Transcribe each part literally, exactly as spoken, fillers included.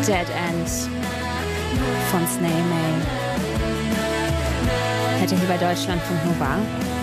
Dead End von Snail Mail. Hätte hier bei Deutschlandfunk Nova.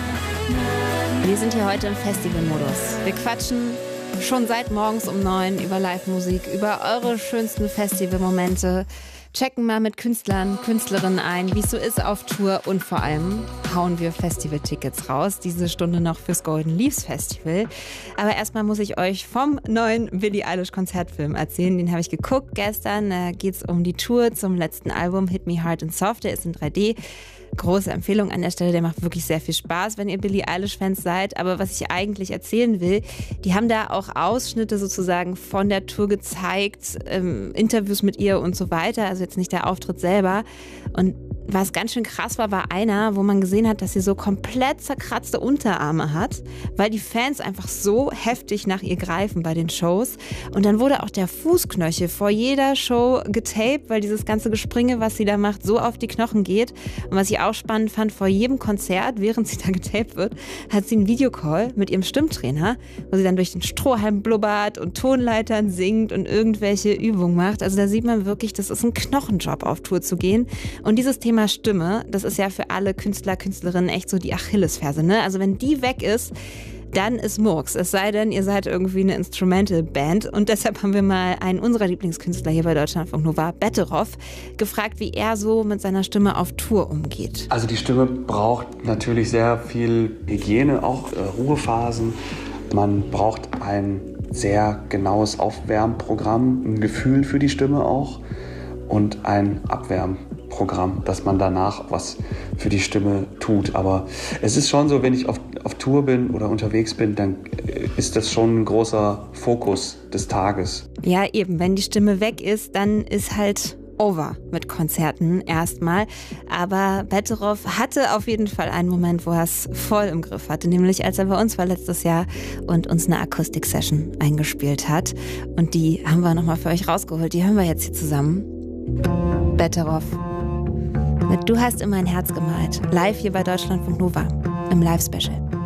Wir sind hier heute im Festivalmodus. Wir quatschen schon seit morgens um neun über Live-Musik, über eure schönsten Festivalmomente, checken mal mit Künstlern, Künstlerinnen ein, wie es so ist auf Tour und vor allem hauen wir Festivaltickets raus. Diese Stunde noch fürs Golden Leaves Festival. Aber erstmal muss ich euch vom neuen Billie Eilish Konzertfilm erzählen. Den habe ich geguckt gestern. Da geht es um die Tour zum letzten Album Hit Me Hard and Soft. Der ist in drei D. Große Empfehlung an der Stelle, der macht wirklich sehr viel Spaß, wenn ihr Billie Eilish-Fans seid. Aber was ich eigentlich erzählen will, die haben da auch Ausschnitte sozusagen von der Tour gezeigt, ähm, Interviews mit ihr und so weiter, also jetzt nicht der Auftritt selber. Und was ganz schön krass war, war einer, wo man gesehen hat, dass sie so komplett zerkratzte Unterarme hat, weil die Fans einfach so heftig nach ihr greifen bei den Shows. Und dann wurde auch der Fußknöchel vor jeder Show getaped, weil dieses ganze Gespringe, was sie da macht, so auf die Knochen geht. Und was ich auch spannend fand, vor jedem Konzert, während sie da getaped wird, hat sie einen Videocall mit ihrem Stimmtrainer, wo sie dann durch den Strohhalm blubbert und Tonleitern singt und irgendwelche Übungen macht. Also da sieht man wirklich, das ist ein Knochenjob, auf Tour zu gehen. Und dieses Thema Stimme, das ist ja für alle Künstler, Künstlerinnen echt so die Achillesferse, ne? Also wenn die weg ist, dann ist Murks. Es sei denn, ihr seid irgendwie eine Instrumental-Band. Und deshalb haben wir mal einen unserer Lieblingskünstler hier bei Deutschlandfunk Nova, Betteroff, gefragt, wie er so mit seiner Stimme auf Tour umgeht. Also die Stimme braucht natürlich sehr viel Hygiene, auch äh, Ruhephasen. Man braucht ein sehr genaues Aufwärmprogramm, ein Gefühl für die Stimme auch und ein Abwärmprogramm, dass man danach was für die Stimme tut. Aber es ist schon so, wenn ich auf, auf Tour bin oder unterwegs bin, dann ist das schon ein großer Fokus des Tages. Ja, eben, wenn die Stimme weg ist, dann ist halt over mit Konzerten erstmal. Aber Betteroff hatte auf jeden Fall einen Moment, wo er es voll im Griff hatte, nämlich als er bei uns war letztes Jahr und uns eine Akustik-Session eingespielt hat. Und die haben wir nochmal für euch rausgeholt. Die hören wir jetzt hier zusammen. Betteroff mit Du hast in mein Herz gemalt. Live hier bei Deutschlandfunk Nova im Live-Special.